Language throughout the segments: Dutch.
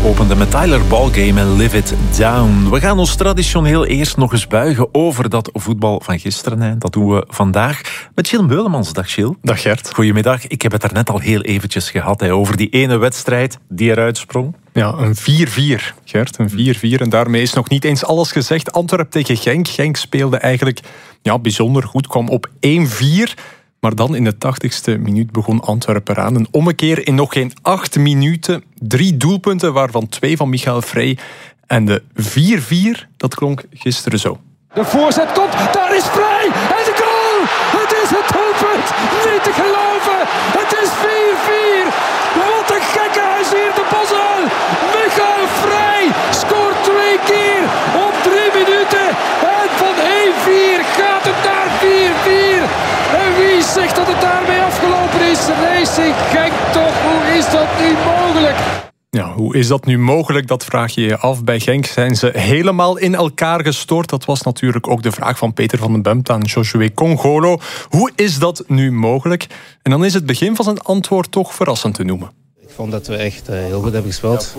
opende met Tyler Ballgame en Live It Down. We gaan ons traditioneel eerst nog eens buigen over dat voetbal van gisteren. Hè. Dat doen we vandaag met Gilles Beulemans. Dag Gilles. Dag Gert. Goedemiddag. Ik heb het er net al heel eventjes gehad over die ene wedstrijd die eruit sprong. Ja, een 4-4, Gert. Een 4-4. En daarmee is nog niet eens alles gezegd. Antwerp tegen Genk. Genk speelde eigenlijk bijzonder goed. Kwam op 1-4. Maar dan in de 80ste minuut begon Antwerpen eraan. Een ommekeer in nog geen 8 minuten. 3 doelpunten, waarvan 2 van Michael Frey. En de 4-4, dat klonk gisteren zo. De voorzet komt, daar is Frey. En de goal! Het is het doelpunt! Niet te geloven! Het is 4-4! Wat een gekkenhuis hier, de Bosuil! Michael Frey scoort 2 keer op 3 minuten. En van 1-4 gaat het naar 4-4. En wie zegt dat het daarmee afgelopen is? Racing Genk toch, hoe is dat nu mogelijk? Ja, hoe is dat nu mogelijk? Dat vraag je je af. Bij Genk zijn ze helemaal in elkaar gestort. Dat was natuurlijk ook de vraag van Peter van den Bemt aan Josué Congolo. Hoe is dat nu mogelijk? En dan is het begin van zijn antwoord toch verrassend te noemen. Ik vond dat we echt heel goed hebben gespeeld.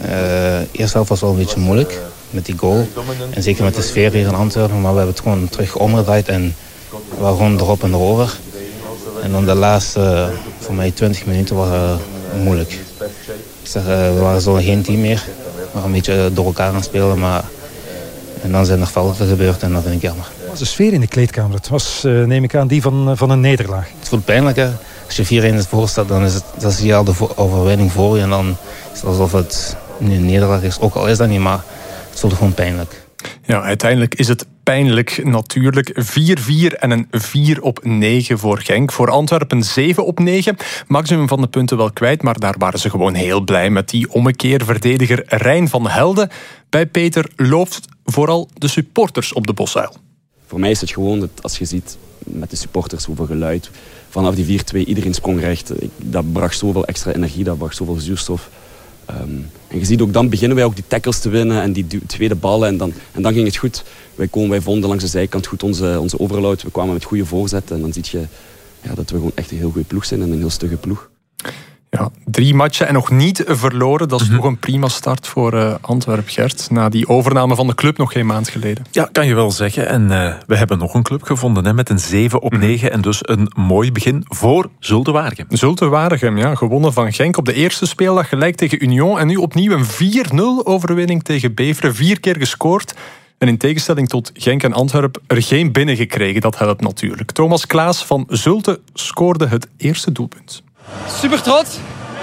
Eerst helft was wel een beetje moeilijk met die goal. En zeker met de sfeer hier in Antwerpen. Maar we hebben het gewoon terug omgedraaid en we waren gewoon erop en erover. En dan de laatste, voor mij 20 minuten, waren moeilijk. Ik zeg, we waren zo geen team meer. We waren een beetje door elkaar aan het spelen. En dan zijn er fouten gebeurd en dat vind ik jammer. Wat was de sfeer in de kleedkamer? Het was, neem ik aan, die van een nederlaag. Het voelt pijnlijk, hè. Als je 4-1 voor staat, dan zie je al de overwinning voor je. En dan is het alsof het een nederlaag is. Ook al is dat niet, maar het voelt gewoon pijnlijk. Ja, uiteindelijk is het pijnlijk natuurlijk. 4-4 en een 4-9 voor Genk. Voor Antwerpen 7-9. Maximum van de punten wel kwijt, maar daar waren ze gewoon heel blij met die ommekeer. Verdediger Rijn van Helden. Bij Peter loopt vooral de supporters op de Bosuil. Voor mij is het gewoon, dat als je ziet met de supporters hoeveel geluid. Vanaf die 4-2, iedereen sprong recht. Dat bracht zoveel extra energie, dat bracht zoveel zuurstof. En je ziet ook, dan beginnen wij ook die tackles te winnen en die tweede ballen. En dan ging het goed. Wij vonden langs de zijkant goed onze overload. We kwamen met goede voorzetten. En dan zie je dat we gewoon echt een heel goede ploeg zijn en een heel stugge ploeg. Ja, 3 matchen en nog niet verloren. Dat is toch een prima start voor Antwerp, Gert. Na die overname van de club nog geen maand geleden. Ja, kan je wel zeggen. En we hebben nog een club gevonden met een 7-9. En dus een mooi begin voor Zulte Waregem. Zulte Waregem, ja. Gewonnen van Genk op de eerste speeldag. Gelijk tegen Union. En nu opnieuw een 4-0 overwinning tegen Beveren. 4 keer gescoord. En in tegenstelling tot Genk en Antwerp er geen binnengekregen. Dat helpt natuurlijk. Thomas Klaas van Zulte scoorde het eerste doelpunt. Super trots.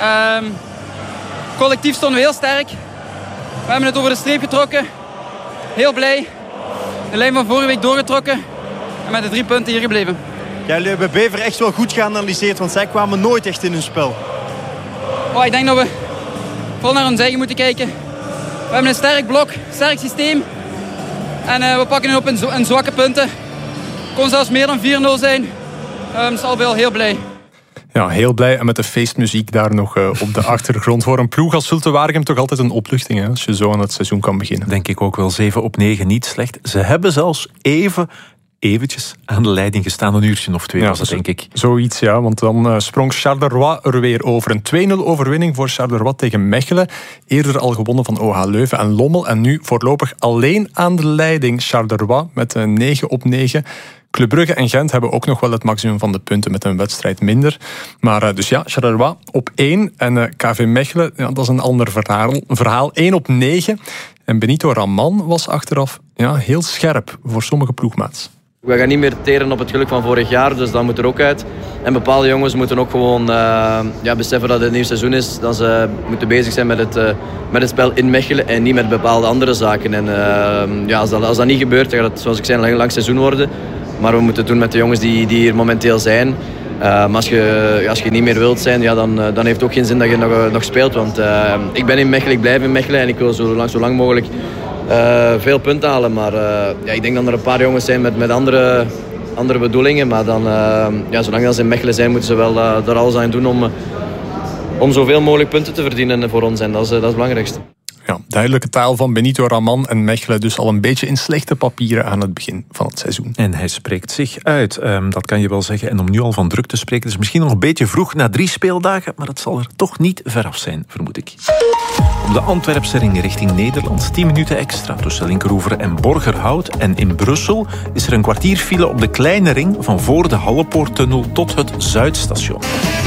Collectief stonden we heel sterk. We hebben het over de streep getrokken. Heel blij. De lijn van vorige week doorgetrokken. En met de 3 punten hier gebleven. Ja, jullie hebben Bever echt wel goed geanalyseerd, want zij kwamen nooit echt in hun spel. Ik denk dat we vooral naar ons eigen moeten kijken. We hebben een sterk blok, sterk systeem. En we pakken nu op in zwakke punten. Het kon zelfs meer dan 4-0 zijn. Dus al wel heel blij. Ja, heel blij. En met de feestmuziek daar nog op de achtergrond. Voor een ploeg als Zulte Waregem toch altijd een opluchting, hè, als je zo aan het seizoen kan beginnen. Denk ik ook wel. 7-9, niet slecht. Ze hebben zelfs eventjes aan de leiding gestaan. Een uurtje of 2 was dat, denk ik. Zoiets, ja. Want dan sprong Charleroi er weer over. Een 2-0 overwinning voor Charleroi tegen Mechelen. Eerder al gewonnen van OH Leuven en Lommel. En nu voorlopig alleen aan de leiding Charleroi met 9-9. Club Brugge en Gent hebben ook nog wel het maximum van de punten met een wedstrijd minder. Maar dus ja, Charleroi op 1 en KV Mechelen, dat is een ander verhaal. 1-9. En Benito Raman was achteraf heel scherp voor sommige ploegmaats. We gaan niet meer teren op het geluk van vorig jaar, dus dat moet er ook uit. En bepaalde jongens moeten ook gewoon beseffen dat het een nieuw seizoen is. Dat ze moeten bezig zijn met het spel in Mechelen en niet met bepaalde andere zaken. En als dat niet gebeurt, dan gaat het, zoals ik zei, een lang seizoen worden. Maar we moeten het doen met de jongens die hier momenteel zijn. Maar als je niet meer wilt zijn, dan heeft het ook geen zin dat je nog speelt. Want ik ben in Mechelen, ik blijf in Mechelen en ik wil zo lang mogelijk veel punten halen. Maar ik denk dat er een paar jongens zijn met andere bedoelingen. Maar dan, zolang ze in Mechelen zijn, moeten ze wel daar alles aan doen om zoveel mogelijk punten te verdienen voor ons. En dat is het belangrijkste. Ja, duidelijke taal van Benito Raman en Mechelen dus al een beetje in slechte papieren aan het begin van het seizoen. En hij spreekt zich uit, dat kan je wel zeggen. En om nu al van druk te spreken, is misschien nog een beetje vroeg na 3 speeldagen, maar het zal er toch niet veraf zijn, vermoed ik. Op de Antwerpse ring richting Nederland 10 minuten extra tussen Linkeroever en Borgerhout. En in Brussel is er een kwartier file op de kleine ring van voor de Hallepoorttunnel tot het Zuidstation.